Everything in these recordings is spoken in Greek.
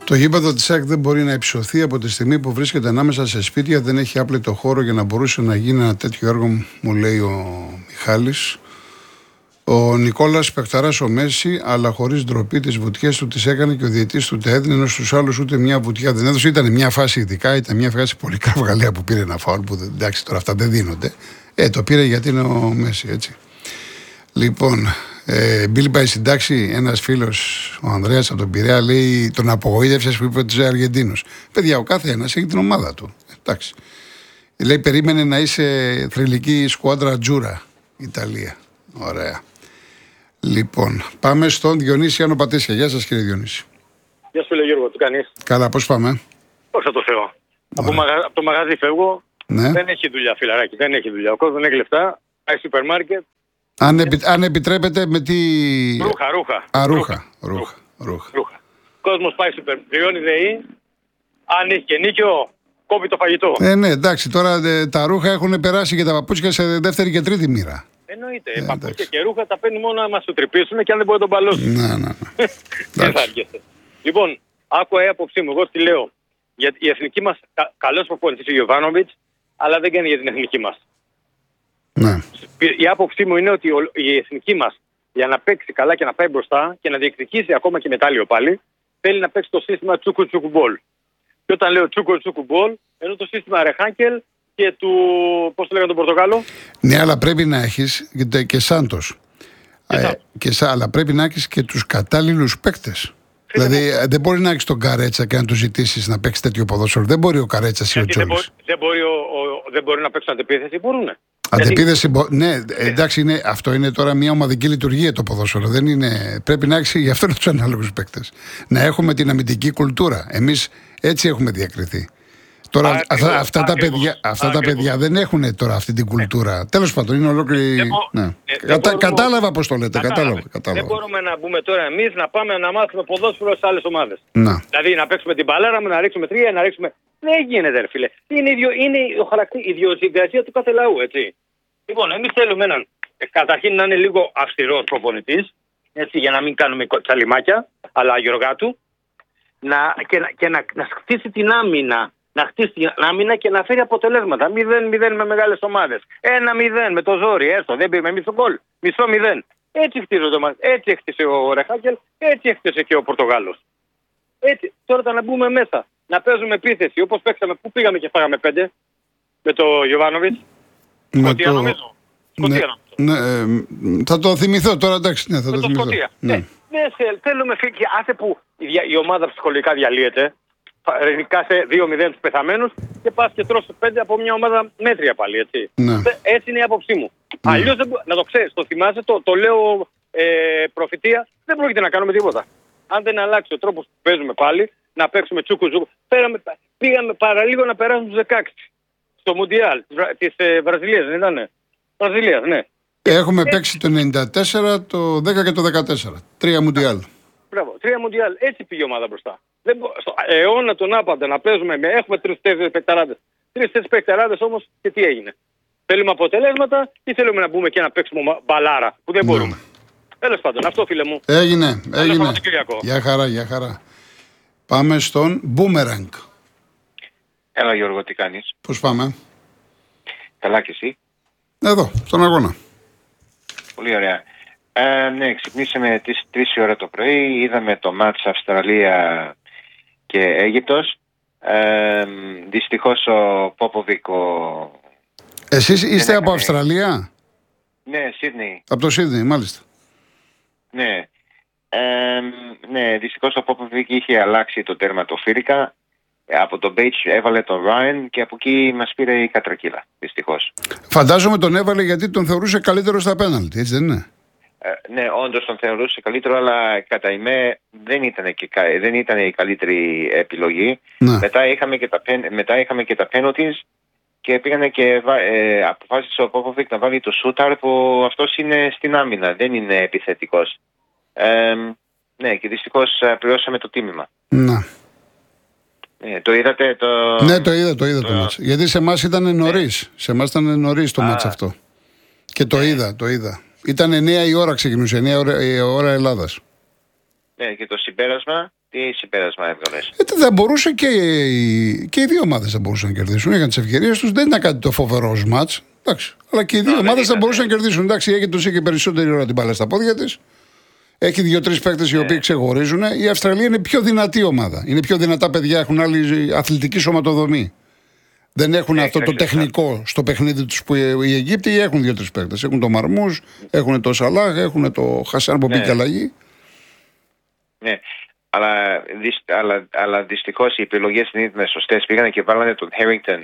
Το γήπεδο της ΑΕΚ δεν μπορεί να υψωθεί από τη στιγμή που βρίσκεται ανάμεσα σε σπίτια, δεν έχει άπλετο χώρο για να μπορούσε να γίνει ένα τέτοιο έργο, μου λέει ο Μιχάλης. Ο Νικόλας παιχταράς ο Μέση, αλλά χωρίς ντροπή, τις βουτιές του τις έκανε και ο διαιτής του τα έδινε, ενώ στους άλλους ούτε μια βουτιά δεν έδωσε. Ήταν μια φάση ειδικά, ήταν μια φάση πολύ καυγαλαία που πήρε ένα φάουλ, που εντάξει τώρα αυτά δεν δίνονται. Το πήρε γιατί είναι ο Μέση, έτσι. Λοιπόν, Μπίλ πάει στην τάξη, ένας φίλος, ο Ανδρέας από τον Πειραιά, λέει, τον απογοήτευσες που είπε τους Αργεντίνους. Παιδιά, ο κάθε ένας έχει την ομάδα του. Εντάξει. Λέει, περίμενε να είσαι θρυλική σκουάντρα Τζούρα, Ιταλία. Ωραία. Λοιπόν, πάμε στον Διονύση Άνω Πατήσια. Γεια σας, κύριε Διονύση. Γεια σου, λέει Γιώργο, τι κάνεις? Καλά, πώς πάμε? Δόξα τω Θεώ. Από το μαγαζί φεύγω. Ναι. Δεν έχει δουλειά, φιλαράκι. Δεν έχει δουλειά. Ο κόσμος δεν έχει λεφτά. Πάει σούπερ μάρκετ. Αν επιτρέπετε, με τι. Ρούχα. Ο κόσμος πάει σούπερ. Πληρώνει ΔΕΗ. Αν έχει και νίκιο, κόβει το φαγητό. Ναι, εντάξει, τώρα τα ρούχα έχουν περάσει και τα παπούτσια σε δεύτερη και τρίτη μοίρα. Εννοείται. Παπούτσια και ρούχα τα παίρνει μόνο να μας το τρυπήσουν και αν δεν μπορεί να τον παλώσουν. Ναι. Δεν θα έρχεσαι. Λοιπόν, άκουα η άποψή μου. Εγώ τι λέω. Γιατί η εθνική μας, καλός προπονητής ο Γιοβάνοβιτς, αλλά δεν κάνει για την εθνική μας. Ναι. Η άποψή μου είναι ότι η εθνική μας για να παίξει καλά και να πάει μπροστά και να διεκδικήσει ακόμα και μετάλλιο πάλι, θέλει να παίξει το σύστημα τσούκου τσούκου μπολ. Και όταν λέω τσούκου τσούκου μπολ, ενώ το σύστημα Ρεχάκελ και του. Πώς το λέγανε τον Πορτογάλο? Ναι, αλλά πρέπει να έχεις και Σάντος. Αλλά πρέπει να έχεις και τους κατάλληλους παίκτες. Δηλαδή δεν μπορεί να έχεις τον Καρέτσα και να του ζητήσεις να παίξει τέτοιο ποδόσφαιρο. Δεν μπορεί ο Καρέτσας ή ο Τζόλης. Δεν μπορεί να παίξουν αντεπίθεση, μπορούνε. Αντεπίθεση, ναι, εντάξει, αυτό είναι τώρα μια ομαδική λειτουργία το ποδόσφαιρο. Δεν είναι, πρέπει να έχεις γι' αυτό τους ανάλογους παίκτες. Να έχουμε την αμυντική κουλτούρα. Εμείς έτσι έχουμε διακριθεί. Τώρα αυτά τα παιδιά δεν έχουν τώρα αυτή την κουλτούρα. Τέλος πάντων, είναι ολόκληρη. Κατάλαβα πώς το λέτε. Δεν μπορούμε να μπούμε τώρα εμείς να πάμε να μάθουμε ποδόσφαιρο σε άλλες ομάδες. Δηλαδή να παίξουμε την μπαλάρα, να ρίξουμε τρία, να ρίξουμε. Δεν γίνεται, ρε φίλε. Είναι η ιδιοσυγκρασία του κάθε λαού, έτσι. Λοιπόν, εμείς θέλουμε έναν καταρχήν να είναι λίγο αυστηρός προπονητής, έτσι, για να μην κάνουμε τσαλιμάκια, αλλά Γιωργάτου, να χτίσει την άμυνα. Να χτίσει την άμυνα και να φέρει αποτελέσματα. 0-0 με μεγάλες ομάδες. 1-0 με το ζόρι, έστω. Δεν πήραμε εμείς τον γκολ. Μισό 0. Έτσι χτίζονται μας. Έτσι έκτισε ο Ρεχάκελ, έτσι έκτισε και ο Πορτογάλος. Έτσι. Τώρα να μπούμε μέσα. Να παίζουμε επίθεση. Όπως παίξαμε, πού πήγαμε και φάγαμε 5 με το Γιοβάνοβιτς. Σκοτία νομίζω. Θα το θυμηθώ τώρα, εντάξει. Ναι, θα το θυμηθώ. Θέλουμε φύγει. Άσε που η ομάδα ψυχολογικά διαλύεται. Κάθε 2-0 τους πεθαμένους και πας και τρως 5 από μια ομάδα μέτρια πάλι, έτσι. Ναι. Έτσι είναι η άποψή μου. Αλλιώς, να το ξέρεις, το θυμάσαι, το λέω προφητεία, δεν πρόκειται να κάνουμε τίποτα. Αν δεν αλλάξει ο τρόπος που παίζουμε πάλι, να παίξουμε τσούκου τσούκου. Πήγαμε παραλίγο να περάσουμε στους 16 στο Μουντιάλ της Βραζιλίας, δεν ήτανε? Βραζιλίας, ναι. Έχουμε παίξει το 94, το 10 και το 14. 3 Μουντιάλ. Μπράβο, 3 Μουντιάλ. Έτσι πήγε η ομάδα μπροστά. Στο αιώνα τον άπαντα να παίζουμε έχουμε 3-4 παικταράδες. 3-4 παικταράδες όμως και τι έγινε? Θέλουμε αποτελέσματα ή θέλουμε να μπούμε και να παίξουμε μπαλάρα που δεν μπορούμε? Τέλος πάντων, αυτό φίλε μου. Έγινε. Γεια χαρά. Πάμε στον Μπούμεραγκ. Έλα Γιώργο, τι κάνεις? Πώς πάμε? Καλά και εσύ? Εδώ, στον αγώνα. Πολύ ωραία. Ναι, ξυπνήσαμε τις 3 η ώρα το πρωί, είδαμε το μάτς Αυστραλία και Αίγυπτος. Δυστυχώς ο Πόποβικ Εσείς είστε από Αυστραλία? Ναι, Σίδνεϊ. Από το Σίδνεϊ, μάλιστα. Ναι. Ναι, δυστυχώς ο Πόποβικ είχε αλλάξει το τερματοφύλακα. Από τον Μπέιτς έβαλε τον Ράιν και από εκεί μας πήρε η κατρακύλα, δυστυχώς. Φαντάζομαι τον έβαλε γιατί τον θεωρούσε καλύτερο στα πέναλτι, έτσι δεν είναι? Ναι, όντως τον θεωρούσε καλύτερο, αλλά κατά ημέ δεν ήταν η καλύτερη επιλογή. Ναι. Μετά είχαμε και τα penalties και πήγανε και αποφάσισε ο Πόποβικ να βάλει το σούταρ που αυτός είναι στην άμυνα, δεν είναι επιθετικός. Ναι, και δυστυχώς πληρώσαμε το τίμημα. Ναι. Το είδατε Ναι, το είδα το μάτς. Γιατί σε εμάς ήταν νωρίς. Ναι. Σε εμάς ήταν νωρίς το μάτς αυτό. Και το είδα. Ήταν 9 η ώρα ξεκινούσε, 9 η ώρα Ελλάδας. Ναι, και το συμπέρασμα, τι συμπέρασμα έβγαλες? Δεν μπορούσε και οι δύο ομάδες δεν μπορούσαν να κερδίσουν. Είχαν τις ευκαιρίες τους, δεν ήταν κάτι το φοβερό μάτς. Εντάξει. Αλλά και οι δύο ομάδες δεν μπορούσαν να κερδίσουν. Εντάξει, η Αίγυπτος είχε περισσότερη ώρα την μπάλα στα πόδια της. Έχει 2-3 παίκτες οι οποίοι ξεχωρίζουν. Η Αυστραλία είναι πιο δυνατή ομάδα. Είναι πιο δυνατά παιδιά, έχουν άλλη αθλητική σωματοδομή. Δεν έχουν αυτό το τεχνικό στο παιχνίδι τους που οι Αιγύπτιοι έχουν 2-3 παίκτες. Έχουν το Μαρμούζ, έχουν το Σαλάχ, έχουν το Χασάν που πήγε αλλαγή. Ναι, αλλά δυστυχώς οι επιλογές δεν ήταν σωστές. Πήγανε και βάλανε τον Harrington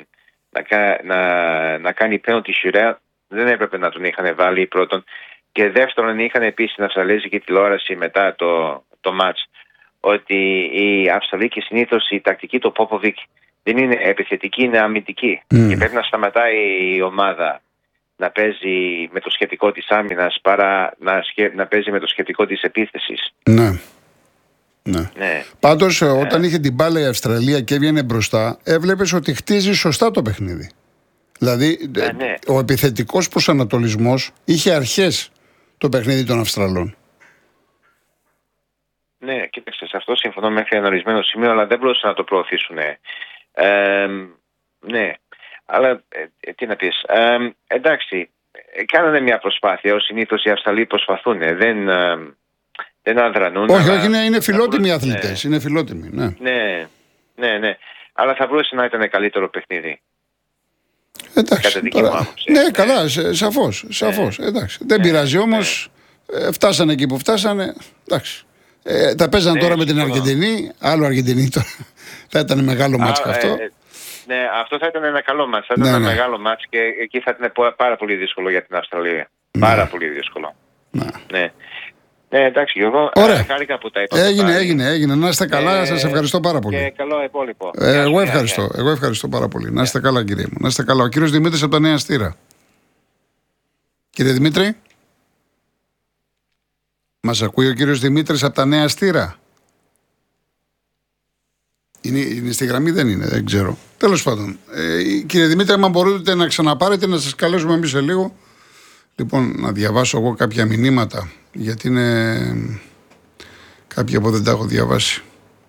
να κάνει penalty shootout. Δεν έπρεπε να τον είχαν βάλει πρώτον. Και δεύτερον, είχαν επίσης στην Αυστραλέζικη τηλεόραση μετά το match ότι η Αυστραλική συνήθως η τακτική του Popovic δεν είναι επιθετική, είναι αμυντική. Και πρέπει να σταματάει η ομάδα να παίζει με το σχετικό της άμυνας παρά να παίζει με το σχετικό της επίθεσης. Ναι. Πάντως, όταν είχε την μπάλα η Αυστραλία και έβγαινε μπροστά, έβλεπες ότι χτίζει σωστά το παιχνίδι. Δηλαδή, ο επιθετικός προσανατολισμός είχε αρχές το παιχνίδι των Αυστραλών. Ναι, κοίταξε, σε αυτό συμφωνώ μέχρι ένα ορισμένο σημείο, αλλά δεν μπορούσαν να το προωθήσουν. Ναι, αλλά τι να πεις. Εντάξει, κάνανε μια προσπάθεια. Ως συνήθως οι Αυστραλοί προσπαθούν. Δεν αδρανούν. Όχι, είναι φιλότιμοι αθλητές. Είναι φιλότιμοι, ναι. Αλλά θα μπορούσε να ήταν καλύτερο παιχνίδι. Εντάξει. Ναι, καλά, σαφώς. Εντάξει. Δεν πειράζει όμως. Φτάσανε εκεί που φτάσανε. Εντάξει. Τα παίζαν τώρα με την Αργεντινή. Άλλο Αργεντινή τώρα. Θα ήταν μεγάλο μάτς και αυτό. Ναι, αυτό θα ήταν ένα καλό μάτς. Θα ήταν ένα μεγάλο μάτς και εκεί θα ήταν πάρα πολύ δύσκολο για την Αυστραλία. Πάρα πολύ δύσκολο. Ναι. Εντάξει, Γιώργο, χάρηκα που τα είπατε. Έγινε. Να είστε καλά, σας ευχαριστώ πάρα πολύ. Και καλό υπόλοιπο. Εγώ ευχαριστώ πάρα πολύ. Να είστε καλά, κύριε μου. Να είστε καλά. Ο κύριος Δημήτρης από τα Νέα Στήρα. Κύριε Δημήτρη. Μας ακούει ο κύριος Δημήτρης από τα Νέα Στήρα? Είναι στη γραμμή, δεν είναι, δεν ξέρω. Τέλος πάντων. Κύριε Δημήτρη, αν μπορείτε να ξαναπάρετε, να σας καλέσουμε εμείς σε λίγο. Λοιπόν, να διαβάσω εγώ κάποια μηνύματα, γιατί είναι κάποια που δεν τα έχω διαβάσει.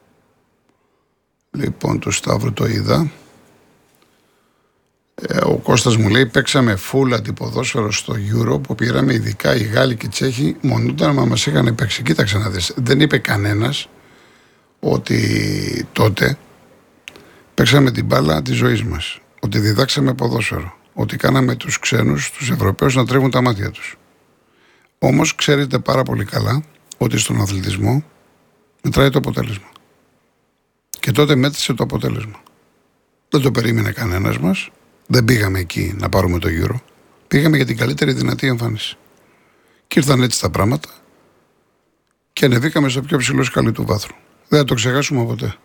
Λοιπόν, το Σταύρο το είδα. Ο Κώστας μου λέει: παίξαμε φούλα αντιποδόσφαιρο στο Euro που πήραμε, ειδικά οι Γάλλοι και οι Τσέχοι, μονούταν μα είχαν παίξει. Κοίταξε να δεις. Δεν είπε κανένας ότι τότε παίξαμε την μπάλα της ζωής μας. Ότι διδάξαμε ποδόσφαιρο. Ότι κάναμε τους ξένους, τους Ευρωπαίους να τρέχουν τα μάτια τους. Όμως ξέρετε πάρα πολύ καλά ότι στον αθλητισμό μετράει το αποτέλεσμα. Και τότε μέτρησε το αποτέλεσμα. Δεν το περίμενε κανένας μας. Δεν πήγαμε εκεί να πάρουμε το Euro. Πήγαμε για την καλύτερη δυνατή εμφάνιση. Και ήρθαν έτσι τα πράγματα και ανεβήκαμε στο πιο ψηλό σκαλί του βάθρου. Δεν θα το ξεχάσουμε ποτέ.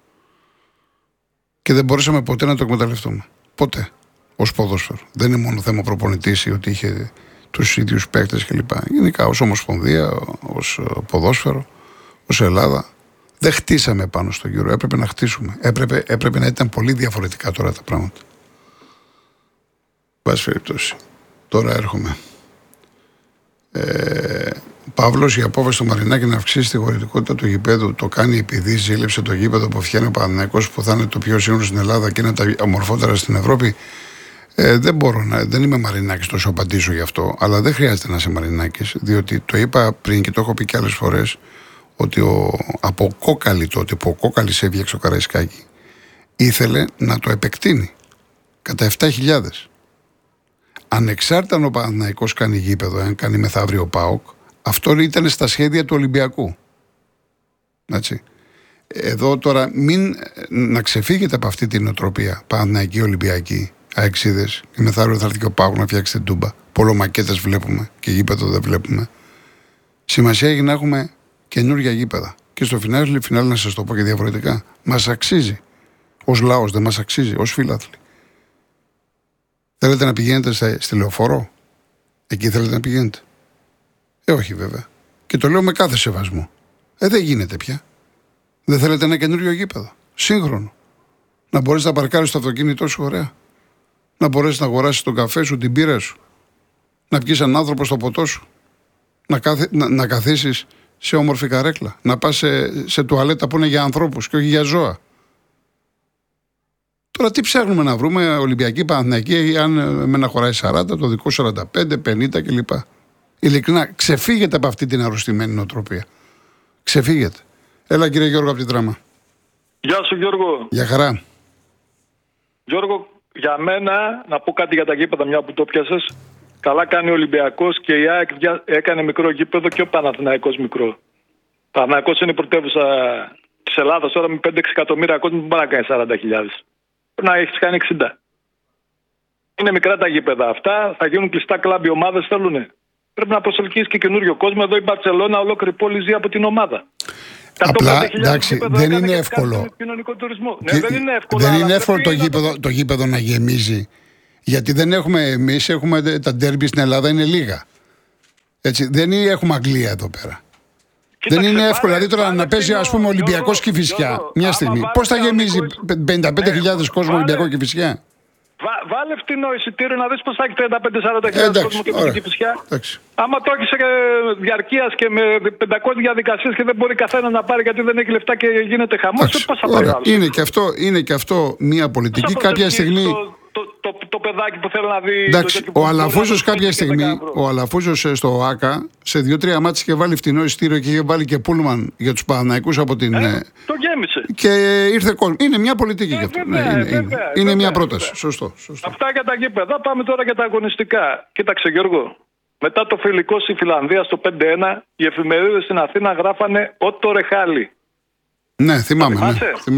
Και δεν μπορέσαμε ποτέ να το εκμεταλλευτούμε. Ποτέ. Ως ποδόσφαιρο. Δεν είναι μόνο θέμα προπονητής ή ότι είχε τους ίδιους παίκτες κλπ. Γενικά ως Ομοσπονδία, ως ποδόσφαιρο, ως Ελλάδα. Δεν χτίσαμε πάνω στο Euro. Έπρεπε να χτίσουμε. Έπρεπε να ήταν πολύ διαφορετικά τώρα τα πράγματα. Πάση περιπτώσει. Τώρα έρχομαι. Παύλος, η απόφαση του Μαρινάκη να αυξήσει τη χωρητικότητα του γηπέδου το κάνει επειδή ζήλεψε το γήπεδο που φτιάχνει ο Παναθηναϊκός, που θα είναι το πιο σύγχρονο στην Ελλάδα και είναι τα ομορφότερα στην Ευρώπη. Δεν είμαι Μαρινάκης τόσο απαντήσω γι' αυτό, αλλά δεν χρειάζεται να είσαι Μαρινάκης, διότι το είπα πριν και το έχω πει και άλλες φορές, ότι από κόκαλη τότε που ο Κόκαλης έφτιαξε ο Καραϊσκάκη, ήθελε να το επεκτείνει κατά 7.000. Ανεξάρτητα αν ο Παναθηναϊκός κάνει γήπεδο, αν κάνει μεθαύριο ο ΠΑΟΚ, αυτό ήταν στα σχέδια του Ολυμπιακού. Έτσι. Εδώ τώρα να ξεφύγετε από αυτή την νοοτροπία, Παναθηναϊκοί, Ολυμπιακοί, αεξίδες, και μεθαύριο θα έρθει και ο ΠΑΟΚ να φτιάξει την Τούμπα. Πολομακέτες βλέπουμε και γήπεδο δεν βλέπουμε. Σημασία έχει να έχουμε καινούργια γήπεδα. Και στο φινάλι να σας το πω και διαφορετικά, μας αξίζει. Ως λαός δεν μας αξίζει, ως φίλαθλοι. Θέλετε να πηγαίνετε στη Λεωφόρο? Εκεί θέλετε να πηγαίνετε? Όχι βέβαια. Και το λέω με κάθε σεβασμό. Δεν γίνεται πια. Δεν θέλετε ένα καινούριο γήπεδο? Σύγχρονο. Να μπορείς να παρκάρεις το αυτοκίνητό σου ωραία. Να μπορείς να αγοράσεις τον καφέ σου, την πύρα σου. Να πιεις έναν άνθρωπο στο ποτό σου. Να καθίσεις σε όμορφη καρέκλα, να πας σε τουαλέτα που είναι για ανθρώπους και όχι για ζώα. Τώρα τι ψάχνουμε να βρούμε, Ολυμπιακή, Παναθηναϊκή, αν εμένα χωράει 40, το δικό 45, 50 κλπ. Ειλικρινά, ξεφύγετε από αυτή την αρρωστημένη νοοτροπία. Ξεφύγετε. Έλα κύριε Γιώργο από την Τράμα. Γεια σου Γιώργο. Γεια χαρά. Γιώργο, για μένα, να πω κάτι για τα γήπεδα μια που το πιάσες. Καλά κάνει ο Ολυμπιακός και η ΑΕΚ έκανε μικρό γήπεδο και ο Παναθηναϊκός μικρό. Ο Παναθηναϊκός είναι η πρωτεύουσα της Ελλάδας τώρα με 5-6 εκατομμύρια κόσμο που μπορεί να κάνει 40.000. Πρέπει να έχεις κάνει 60. Είναι μικρά τα γήπεδα αυτά, θα γίνουν κλειστά κλαμπ, οι ομάδες θέλουνε. Πρέπει να προσελκύσεις και καινούριο κόσμο. Εδώ η Μπαρσελόνα, ολόκληρη πόλη ζει από την ομάδα. Απλά, εντάξει, δεν είναι εύκολο. Δεν είναι εύκολο το γήπεδο να γεμίζει. Γιατί δεν έχουμε, εμείς έχουμε τα ντέρμπι στην Ελλάδα, είναι λίγα. Έτσι, δεν έχουμε Αγγλία εδώ πέρα. Κοίταξε, δεν είναι εύκολο. Δηλαδή τώρα να παίζει, ας πούμε, Ολυμπιακός Κηφισιά μια στιγμή. Πώς θα γεμίζει 55.000 κόσμο Ολυμπιακό Κηφισιά? Βάλε φτηνό εισιτήριο να δεις πώς θα έχει 35-40.000 κόσμο και με την Κηφισιά. Άμα το έχεις διαρκείας και με 500 διαδικασίες και δεν μπορεί καθένα να πάρει γιατί δεν έχει λεφτά και γίνεται χαμός, πώς θα πάρει άλλο? Είναι και αυτό μια πολιτική. Κάποια στιγμή. Το παιδάκι που θέλω να δει. Εντάξει, ο Αλαφούζος κάποια στιγμή, ο Αλαφούζος στο ΆΚΑ, σε 2-3 μάτς είχε βάλει φτηνό εισιτήριο και είχε βάλει και πούλμαν για τους Παναθηναϊκούς από την. Το γέμισε. Και ήρθε κόσμο. Είναι μια πολιτική γι' αυτό. Είναι μια πρόταση. Σωστό. Αυτά για τα γήπεδα. Πάμε τώρα για τα αγωνιστικά. Κοίταξε Γιώργο. Μετά το φιλικό στη Φιλανδία στο 5-1, οι εφημερίδες στην Αθήνα γράφανε «Ότο Ρεχάλι». Ναι, θυμάμαι.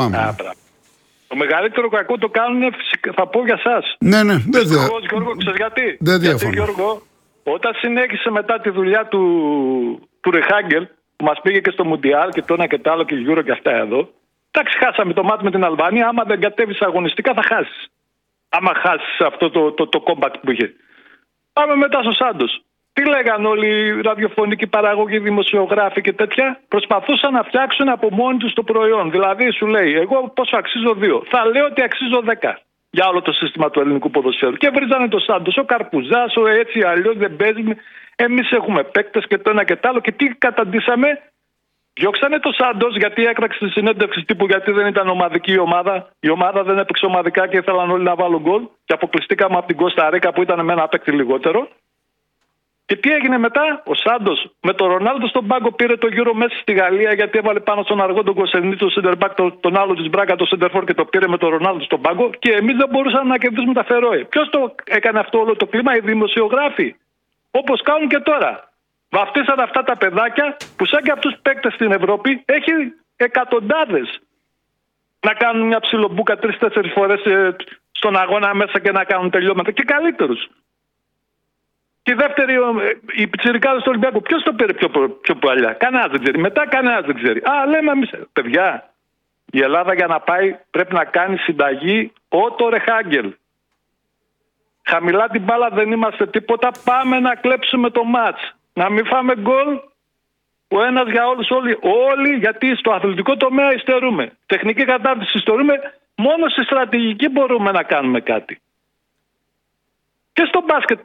Το μεγαλύτερο κακό το κάνουν, θα πω για σας. Ναι, Γιώργο, ξέρεις γιατί? Δεν διαφωνώ. Γιατί, Γιώργο, όταν συνέχισε μετά τη δουλειά του Ρεχάγκελ, που μας πήγε και στο Μουντιάλ και το ένα και το άλλο και Euro και αυτά εδώ, εντάξει, χάσαμε το μάτι με την Αλβανία. Άμα δεν κατέβεις αγωνιστικά, θα χάσεις. Άμα χάσεις αυτό το κόμπατ που είχε. Πάμε μετά στο Σάντος. Τι λέγαν όλοι οι ραδιοφωνικοί παραγωγοί, δημοσιογράφοι και τέτοια? Προσπαθούσαν να φτιάξουν από μόνοι τους το προϊόν. Δηλαδή σου λέει, εγώ πόσο αξίζω 2. Θα λέω ότι αξίζω 10 για όλο το σύστημα του ελληνικού ποδοσφαίρου. Και βρίζανε το Σάντος, ο Καρπουζάς, ο έτσι αλλιώς δεν παίζει. Εμείς έχουμε παίκτες και το ένα και το άλλο. Και τι καταντήσαμε? Διώξανε το Σάντος γιατί έκραξε τη συνέντευξη τύπου γιατί δεν ήταν ομαδική η ομάδα. Η ομάδα δεν έπαιξε ομαδικά και ήθελαν όλοι να βάλουν γκολ. Και αποκλειστήκαμε από την Κώστα Ρίκα που ήταν με ένα παίκτη λιγότερο. Και τι έγινε μετά? Ο Σάντος με τον Ρονάλντο στον πάγκο πήρε το Euro μέσα στη Γαλλία γιατί έβαλε πάνω στον αργό τον Κοσερνή, τον Σέντερμπακ, τον άλλο της Μπράγκα, τον Σέντερφορ και το πήρε με τον Ρονάλντο στον πάγκο και εμείς δεν μπορούσαμε να κερδίσουμε τα Φερόε. Ποιος το έκανε αυτό όλο το κλίμα? Οι δημοσιογράφοι. Όπως κάνουν και τώρα. Βαφτίσαν αυτά τα παιδάκια που σαν και αυτούς παίκτες στην Ευρώπη έχει εκατοντάδες να κάνουν μια ψιλομπούκα 3-4 φορές στον αγώνα μέσα και να κάνουν τελειώματα και καλύτερους. Και δεύτερη, οι πιτσιρικάδες του Ολυμπιακού. Ποιος το πήρε πιο παλιά? Κανένας δεν ξέρει. Μετά κανένας δεν ξέρει. Λέμε εμείς, παιδιά, η Ελλάδα για να πάει πρέπει να κάνει συνταγή Ότο Ρεχάγκελ. Χαμηλά την μπάλα δεν είμαστε τίποτα. Πάμε να κλέψουμε το μάτς. Να μην φάμε γκολ. Ο ένας για όλους, όλοι, γιατί στο αθλητικό τομέα υστερούμε. Τεχνική κατάρτιση υστερούμε. Μόνο στη στρατηγική μπορούμε να κάνουμε κάτι. Και στο μπάσκετ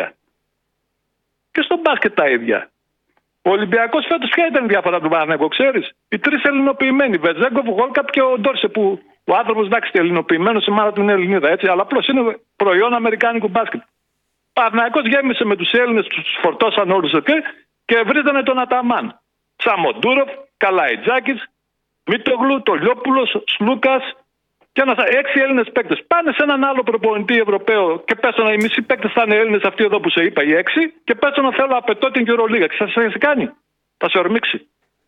τα ίδια. Ο Ολυμπιακός φέτος ποια ήταν η διαφορά του Παναθηναϊκού, ξέρεις? Οι τρεις ελληνοποιημένοι. Βετζέγκοφ, Γόλκαπ και ο Ντόρσε που ο άνθρωπος εντάξει ελληνοποιημένος, η μάνα του είναι Ελληνίδα, έτσι, αλλά απλώς είναι προϊόν αμερικάνικου μπάσκετ. Ο Παναθηναϊκός γέμισε με τους Έλληνες, τους φορτώσαν όλους και βρίζανε τον Αταμάν. Σαμοντούροφ, Καλαϊτζάκης, Μίτογλου, Τολιόπουλος, Σλούκας. Και 6 Έλληνες παίκτες. Πάνε σε έναν άλλο προπονητή Ευρωπαίο και πέσανε οι μισοί παίκτες θα είναι Έλληνες αυτοί εδώ που σε είπα, οι 6, και πέσανε απαιτώ την Euroliga. Και θα σε κάνει. Θα σε ορμήξει.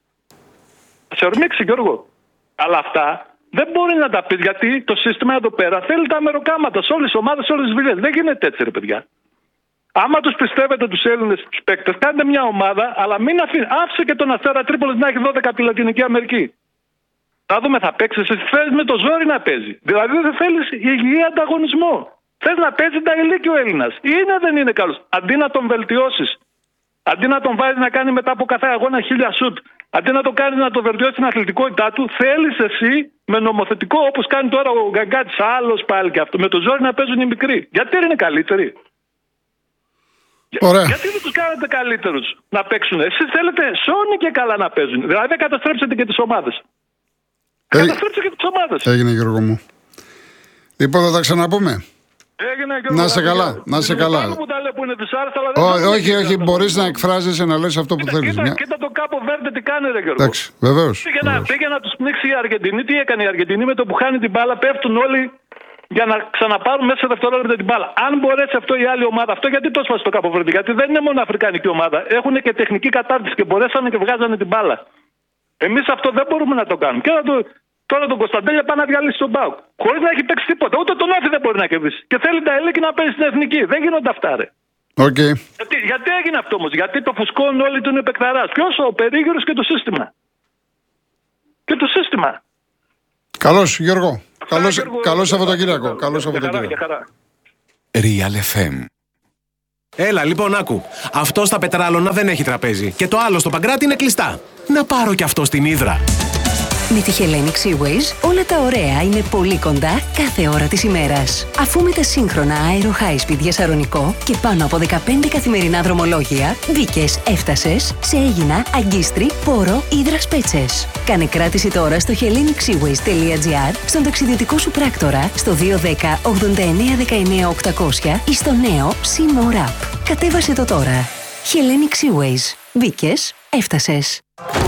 Γιώργο. Αλλά αυτά δεν μπορεί να τα πεις γιατί το σύστημα εδώ πέρα θέλει τα μεροκάματα σε όλες τις ομάδες, σε όλες τις δουλειές. Δεν γίνεται έτσι, ρε παιδιά. Άμα τους πιστεύετε τους Έλληνες τους παίκτες, κάντε μια ομάδα, αλλά μην άφησε και τον Αστέρα Τρίπολης να έχει 12 από τη Λατινική Αμερική. Θα δούμε, θα παίξει. Εσύ θες με το ζόρι να παίζει. Δηλαδή δεν θέλεις υγιή ανταγωνισμό. Θες να παίζει τα ηλίκια ο Έλληνας. Είναι δεν είναι καλός. Αντί να τον βελτιώσεις, αντί να τον βάζεις να κάνει μετά από κάθε αγώνα 1000 σουτ, αντί να το κάνεις να το βελτιώσεις την αθλητικότητά του, θέλεις εσύ με νομοθετικό όπως κάνει τώρα ο Γκαγκάτης, άλλος πάλι και αυτό, με το ζόρι να παίζουν οι μικροί. Γιατί είναι καλύτεροι? Ωραία. Γιατί δεν τους κάνετε καλύτερους να παίξουν. Εσείς θέλετε Sony και καλά να παίζουν. Δηλαδή δεν καταστρέψετε και τις ομάδες. Καταστρέψετε και τις ομάδες. Έγινε, Γιώργο μου. Λοιπόν, θα τα ξαναπούμε. Να σε καλά, να σε καλά. Όχι, μπορείς να εκφράζεσαι, να λες αυτό που θέλεις. Κοίτα το Κάπο Βέρντε τι κάνει, ρε Γιώργο. Εντάξει, βεβαίως. Πήγε να τους πνίξει η Αργεντινή. Τι έκανε η Αργεντινή? Με το που χάνει την μπάλα πέφτουν όλοι για να ξαναπάρουν μέσα σε δευτερόλεπτα την μπάλα. Αν μπορέσει αυτό η άλλη ομάδα, αυτό γιατί το έσπασε το Κάπο Βέρντε? Γιατί δεν είναι μόνο αφρικανική ομάδα. Έχουν και τεχνική κατάρτιση και μπορέσανε και βγάζανε την μπάλα. Εμείς αυτό δεν μπορούμε να το κάνουμε. Και τώρα τον Κωνσταντέλια πάει να διαλύσει τον ΠΑΟΚ. Χωρίς να έχει παίξει τίποτα. Ούτε τον Όφη δεν μπορεί να κερδίσει. Και θέλει τα Ελίκη να παίζει στην εθνική. Δεν γίνονται αυτά, ρε. Okay. Γιατί έγινε αυτό όμως? Γιατί το φουσκώνουν όλοι του είναι παικταράς. Ποιος? Ο περίγυρος και το σύστημα. Και το σύστημα. Καλώς, Γιώργο. Καλώς Σαββατοκύριακο. Καλώς Σαββατοκύριακο. Real FM. Έλα, λοιπόν, άκου. Αυτό στα Πετράλωνα δεν έχει τραπέζι. Και το άλλο στο Παγκράτη είναι κλειστά. Να πάρω κι αυτό στην Ύδρα. Με τη Hellenic Seaways όλα τα ωραία είναι πολύ κοντά κάθε ώρα της ημέρας. Αφού με τα σύγχρονα Aero High Speed για Σαρονικό και πάνω από 15 καθημερινά δρομολόγια, μπήκες, έφτασες σε Αίγινα, Αγκίστρι, Πόρο, Ύδρας Πέτσες. Κάνε κράτηση τώρα στο hellenic-seaways.gr, στον ταξιδιωτικό σου πράκτορα, στο 210 89 19 800 ή στο νέο SeaMore App. Κατέβασε το τώρα. Hellenic Seaways. Μπήκες, έφτασες.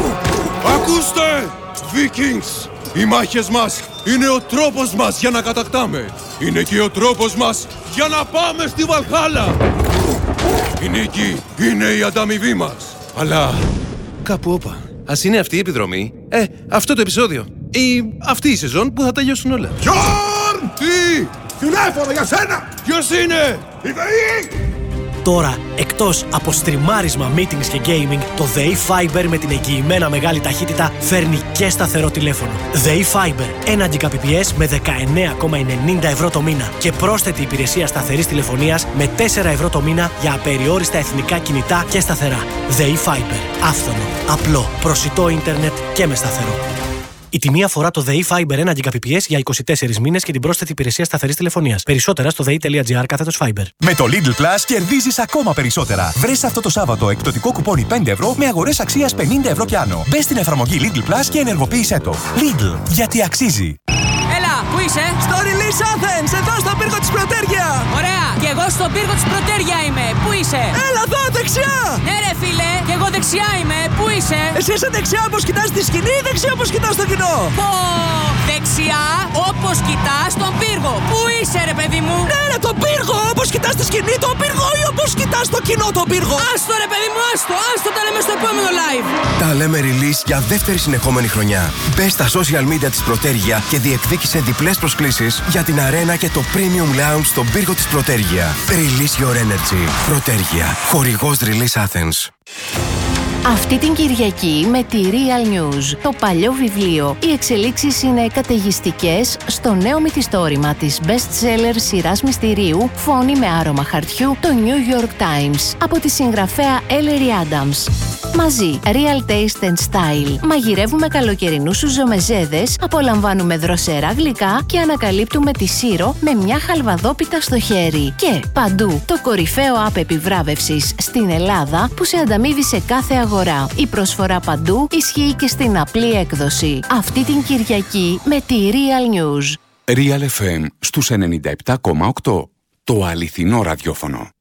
Ακούστε! Vikings! Οι μάχες μας είναι ο τρόπος μας για να κατακτάμε. Είναι και ο τρόπος μας για να πάμε στη Βαλχάλα. Η νίκη είναι η ανταμοιβή μας. Αλλά κάπου όπα. Ας είναι αυτή η επιδρομή. Αυτό το επεισόδιο. Ή αυτή η σεζόν που θα τελειώσουν όλα. Γιόρν! Τι! Τηλέφωνο για σένα! Ποιος είναι? Η ΔΕΗ! Τώρα, εκτός από στριμάρισμα, meetings και gaming, το ΔΕΗ Fiber με την εγγυημένα μεγάλη ταχύτητα φέρνει και σταθερό τηλέφωνο. ΔΕΗ Fiber, 1 Gbps με 19,90 ευρώ το μήνα και πρόσθετη υπηρεσία σταθερής τηλεφωνίας με 4 ευρώ το μήνα για απεριόριστα εθνικά κινητά και σταθερά. ΔΕΗ Fiber, άφθονο, απλό, προσιτό ίντερνετ και με σταθερό. Η τιμή αφορά το ΔΕΗ Fiber 1 Gbps για 24 μήνες και την πρόσθετη υπηρεσία σταθερής τηλεφωνίας. Περισσότερα στο dei.gr/Fiber. Με το Lidl Plus κερδίζεις ακόμα περισσότερα. Βρες αυτό το Σάββατο εκπτωτικό κουπόνι 5 ευρώ με αγορές αξίας 50 ευρώ κι άνω. Μπες στην εφαρμογή Lidl Plus και ενεργοποίησέ το. Lidl, γιατί αξίζει. Έλα, πού είσαι? Στο Release Athens, εδώ στον πύργο της Πρωτέρια. Ωραία, και εγώ στον πύργο της Πρωτέρια είμαι. Πού είσαι? Έλα εδώ, δεξιά. Ναι ρε φίλε, και εγώ δεξιά είμαι. Πού είσαι? Εσύ είσαι δεξιά όπως κοιτάς τη σκηνή ή δεξιά όπως κοιτάς το κοινό? Πω, δεξιά όπως κοιτάς τον πύργο. Πού είσαι ρε παιδί μου? Ναι ρε, τον πύργο, όπως κοιτάς τη σκηνή τον πύργο ή όπως κοιτάς το κοινό τον πύργο? Άστο ρε παιδί μου, άστο τα λέμε στο επόμενο live. Τα λέμε Release για δεύτερη συνεχόμενη χρονιά. Μπες στα social media της Πρωτέρια και διεκδίκησε διπλές προσκλήσεις για την αρένα και το Premium Lounge στον πύργο της Πρωτέρια. Release your energy. Πρωτέρια. Χορηγός Release Athens. Αυτή την Κυριακή με τη Real News, το παλιό βιβλίο, οι εξελίξεις είναι καταιγιστικές στο νέο μυθιστόρημα της best-seller σειράς μυστηρίου «Φόνη με άρωμα χαρτιού», το New York Times, από τη συγγραφέα Ellery Adams. Μαζί, Real Taste and Style, μαγειρεύουμε καλοκαιρινούς σουζομεζέδες, απολαμβάνουμε δροσερά γλυκά και ανακαλύπτουμε τη Σύρο με μια χαλβαδόπιτα στο χέρι. Και παντού, το κορυφαίο app επιβράβευσης στην Ελλάδα που σε ανταμείβει σε κάθε αγορά. Η προσφορά παντού ισχύει και στην απλή έκδοση. Αυτή την Κυριακή με τη Real News. Real FM στους 97,8. Το αληθινό ραδιόφωνο.